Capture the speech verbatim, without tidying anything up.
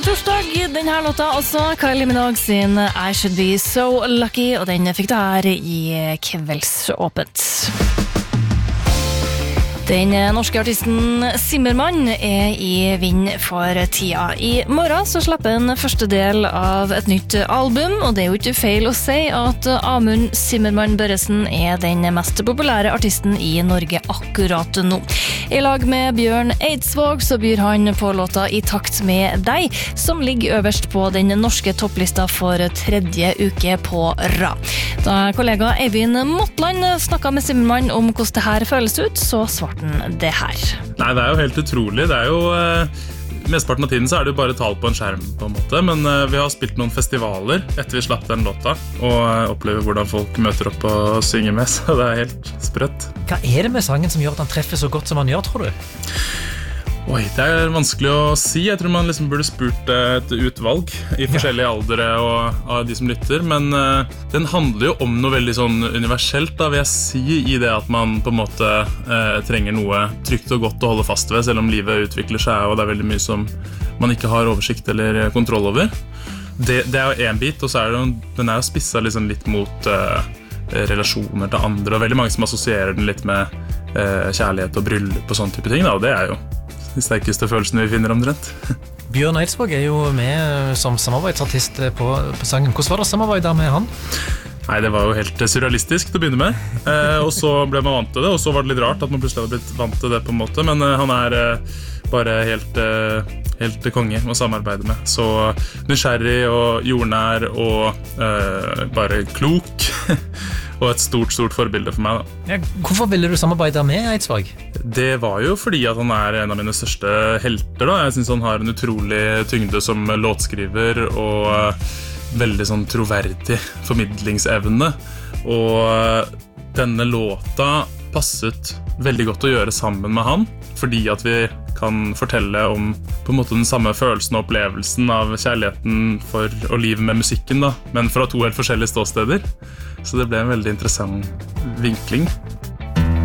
Torsdag, den her låta altså Kylie Minogue sin I Should Be So Lucky, og den fikk du her i Kveldsåpent. Den norske artisten Zimmermann er i vind for tida. I morgen så slipper en første del av et nytt album, og det er jo ikke feil å si at Amund Zimmermann Børresen er den mest populære artisten i Norge akkurat nå. I lag med Bjørn Eidsvåg så byr han på låta I takt med deg, som ligger øverst på den norske topplista for tredje uke på rad. Da kollega Eivind Motland snakket med Zimmermann om hvordan det her føles ut, så svarte han det her. Nei, det er jo helt utrolig. Det er jo... Eh... Mesteparten av tiden så er det jo bare tall på en skjerm på en måte, men uh, vi har spilt noen festivaler etter vi slapp den låta, og uh, opplever hvordan folk møter opp og synger med, så det er helt sprøtt. Hva er det med sangen som gjør at han treffer så godt som han gjør, tror du? Oi, det er vanskelig å si. Jeg tror man liksom burde spurt et utvalg i forskjellige ja. aldre og av de som lytter, men uh, den handler jo om noe veldig sånn universelt, da vil jeg si, i det at man på en måte uh, trenger noe trygt og godt å holde fast ved, selv om livet utvikler seg, og det er veldig mye som man ikke har oversikt eller kontroll over. Det, det er jo en bit, og så er det jo, den er jo spisset liksom litt mot uh, relasjoner til andre, og veldig mange som assosierer den litt med uh, kjærlighet og bryllup og sånne type ting, da, og det er jo de sterkeste følelsene vi finner omtrent. Bjørn Eidsvåg er jo med som samarbeidsartist på, på sangen. Hvordan var det å samarbeide med han? Nei, det var jo helt surrealistisk til å begynne med. Eh, og så ble man vant til det, og så var det litt rart at man plutselig hadde blitt vant til det på en måte. Men eh, han er eh, bare helt, eh, helt konge å samarbeide med. Så nysgjerrig og jordnær og eh, bare klok. Og et stort, stort forbilde for meg, da. Ja, hvorfor ville du samarbeide med Eidsvåg? Det var jo fordi at han er en av mine største helter, da. Jeg synes han har en utrolig tyngde som låtskriver, og veldig sånn troverdig formidlingsevne. Og denne låta passet veldig godt å gjøre sammen med han, fordi at vi kan fortelle om på en måte den samme følelsen og opplevelsen av kjærligheten for, og livet med musikken, da, men fra to helt forskjellige ståsteder. Så det ble en veldig interessant vinkling.